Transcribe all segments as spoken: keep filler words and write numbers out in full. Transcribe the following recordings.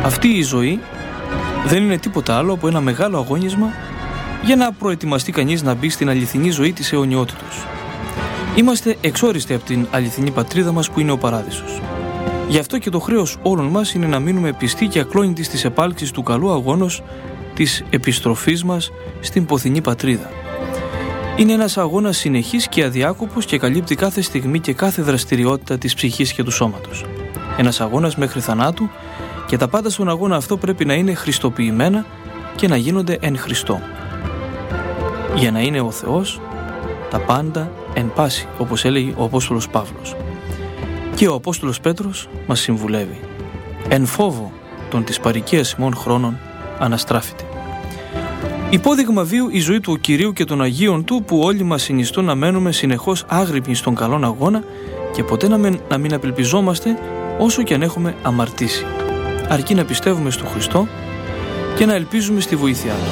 Αυτή η ζωή δεν είναι τίποτα άλλο από ένα μεγάλο αγώνισμα για να προετοιμαστεί κανείς να μπει στην αληθινή ζωή της αιωνιότητος. Είμαστε εξόριστοι από την αληθινή πατρίδα μας που είναι ο Παράδεισος. Γι' αυτό και το χρέος όλων μας είναι να μείνουμε πιστοί και ακλόνητοι στις επάλξεις του καλού αγώνος της επιστροφής μας στην ποθηνή πατρίδα. Είναι ένας αγώνας συνεχής και αδιάκοπος και καλύπτει κάθε στιγμή και κάθε δραστηριότητα της ψυχής και του σώματος. Ένας αγώνας μέχρι θανάτου και τα πάντα στον αγώνα αυτό πρέπει να είναι χριστοποιημένα και να γίνονται εν Χριστώ. Για να είναι ο Θεός τα πάντα εν πάση, όπως έλεγε ο Απόστολος Παύλος. Και ο Απόστολος Πέτρος μας συμβουλεύει: εν φόβο των της παροικίας ημών χρόνων αναστράφητε. Υπόδειγμα βίου η ζωή του Κυρίου και των Αγίων Του, που όλοι μας συνιστούν να μένουμε συνεχώς άγρυπνοι στον καλόν αγώνα και ποτέ να μην, να μην απελπιζόμαστε όσο και αν έχουμε αμαρτήσει. Αρκεί να πιστεύουμε στον Χριστό και να ελπίζουμε στη βοήθειά Του.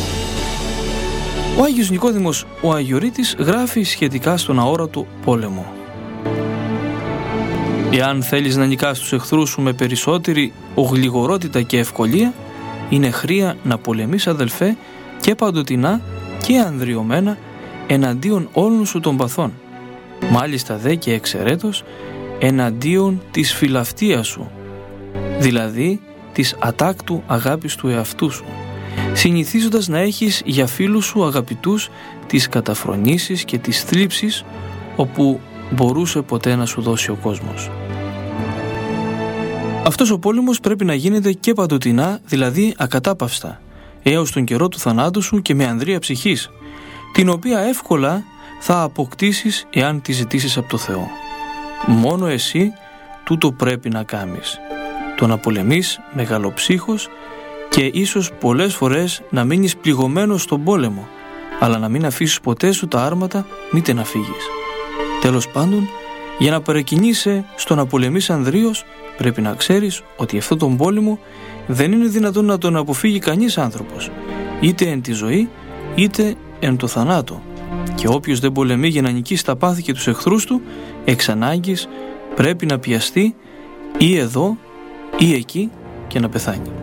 Ο Άγιος Νικόδημος ο Αγιορείτης γράφει σχετικά στον αόρατο πόλεμο: εάν θέλεις να νικάς τους εχθρούς σου με περισσότερη ογλιγορότητα και ευκολία, είναι χρία να πολεμείς, αδελφέ, και παντοτινά και ανδριωμένα εναντίον όλων σου των παθών, μάλιστα δε και εξαιρέτως εναντίον της φιλαυτίας σου, δηλαδή της ατάκτου αγάπης του εαυτού σου, συνηθίζοντας να έχεις για φίλους σου αγαπητούς τις καταφρονήσεις και τις θλίψεις όπου μπορούσε ποτέ να σου δώσει ο κόσμος. Αυτός ο πόλεμος πρέπει να γίνεται και παντοτινά, δηλαδή ακατάπαυστα, έως τον καιρό του θανάτου σου και με ανδρεία ψυχής, την οποία εύκολα θα αποκτήσεις εάν τη ζητήσεις από το Θεό. Μόνο εσύ τούτο πρέπει να κάνεις, το να πολεμείς μεγαλοψύχος και ίσως πολλές φορές να μείνεις πληγωμένος στον πόλεμο, αλλά να μην αφήσεις ποτέ σου τα άρματα μήτε να φύγεις. Τέλος πάντων, για να παρεκκινείσαι στο να πολεμείς ανδρίως, πρέπει να ξέρεις ότι αυτόν τον πόλεμο δεν είναι δυνατόν να τον αποφύγει κανείς άνθρωπος, είτε εν τη ζωή είτε εν το θανάτο, και όποιος δεν πολεμεί για να νικήσει τα πάθη και τους εχθρούς του, εξ ανάγκης πρέπει να πιαστεί ή εδώ ή εκεί και να πεθάνει.